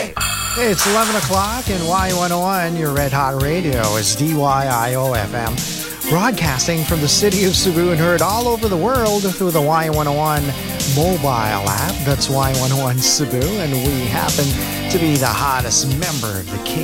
It's 11 o'clock and Y101, your Red Hot Radio, is DYIO-FM. Broadcasting from the city of Cebu and heard all over the world through the Y101 mobile app. That's Y101 Cebu, and we happen to be the hottest member of the